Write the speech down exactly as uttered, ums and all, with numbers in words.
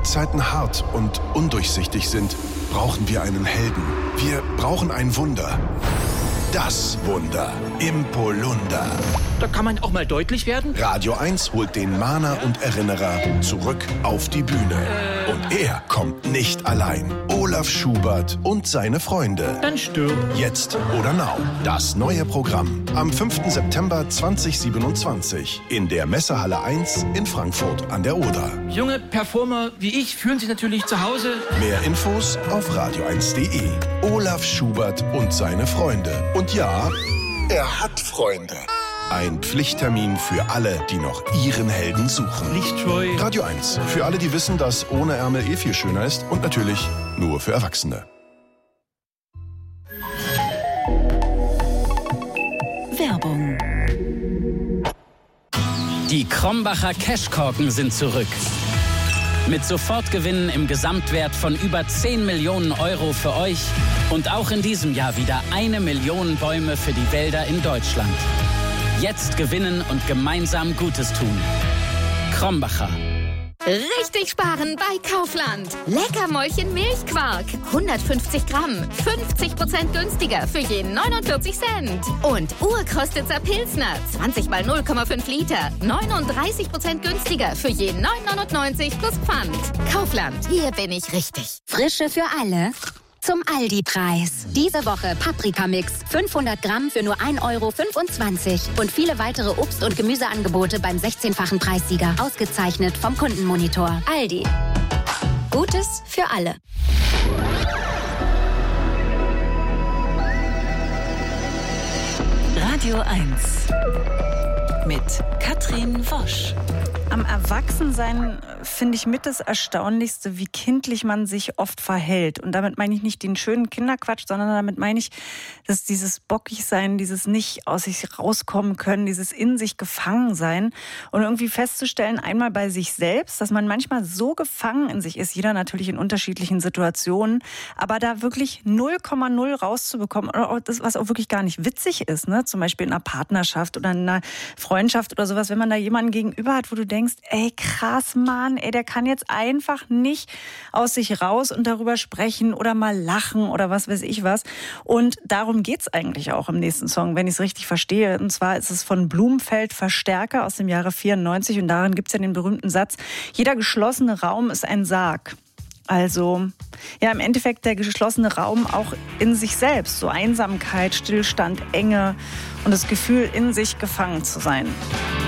die Zeiten hart und undurchsichtig sind, brauchen wir einen Helden. Wir brauchen ein Wunder. Das Wunder im Polunder. Da kann man auch mal deutlich werden. Radio eins holt den Mahner und Erinnerer zurück auf die Bühne. Äh. Und er kommt nicht allein. Olaf Schubert und seine Freunde. Dann stirb. Jetzt oder now. Das neue Programm. Am fünften September zweitausendsiebenundzwanzig in der Messehalle eins in Frankfurt an der Oder. Junge Performer wie ich fühlen sich natürlich zu Hause. Mehr Infos auf radio eins punkt de. Olaf Schubert und seine Freunde. Und ja, er hat Freunde. Ein Pflichttermin für alle, die noch ihren Helden suchen. Lichtscheu. Radio eins. Für alle, die wissen, dass ohne Ärmel eh viel schöner ist. Und natürlich nur für Erwachsene. Werbung. Die Krombacher Cashkorken sind zurück. Mit Sofortgewinnen im Gesamtwert von über zehn Millionen Euro für euch und auch in diesem Jahr wieder eine Million Bäume für die Wälder in Deutschland. Jetzt gewinnen und gemeinsam Gutes tun. Krombacher. Richtig sparen bei Kaufland. Leckermäulchen Milchquark. hundertfünfzig Gramm. fünfzig Prozent günstiger für je neunundvierzig Cent. Und Urkrostitzer Pilsner. zwanzig mal null Komma fünf Liter. neununddreißig Prozent günstiger für je neun neunundneunzig plus Pfand. Kaufland. Hier bin ich richtig. Frische für alle. Zum Aldi-Preis. Diese Woche Paprikamix, fünfhundert Gramm für nur ein Euro fünfundzwanzig. Und viele weitere Obst- und Gemüseangebote beim sechzehnfachen Preissieger. Ausgezeichnet vom Kundenmonitor. Aldi. Gutes für alle. Radio eins mit Katrin Wosch. Am Erwachsensein finde ich mit das Erstaunlichste, wie kindlich man sich oft verhält. Und damit meine ich nicht den schönen Kinderquatsch, sondern damit meine ich, dass dieses Bockigsein, dieses nicht aus sich rauskommen können, dieses in sich gefangen sein und irgendwie festzustellen, einmal bei sich selbst, dass man manchmal so gefangen in sich ist, jeder natürlich in unterschiedlichen Situationen, aber da wirklich null Komma null rauszubekommen, das, was auch wirklich gar nicht witzig ist, ne? Zum Beispiel in einer Partnerschaft oder in einer Freundschaft oder sowas, wenn man da jemanden gegenüber hat, wo du denkst, ey, krass, Mann, ey, der kann jetzt einfach nicht aus sich raus und darüber sprechen oder mal lachen oder was weiß ich was. Und darum geht's eigentlich auch im nächsten Song, wenn ich es richtig verstehe. Und zwar ist es von Blumenfeld Verstärker aus dem Jahre vierundneunzig und darin gibt's ja den berühmten Satz, jeder geschlossene Raum ist ein Sarg. Also, ja, im Endeffekt der geschlossene Raum auch in sich selbst. So Einsamkeit, Stillstand, Enge und das Gefühl, in sich gefangen zu sein.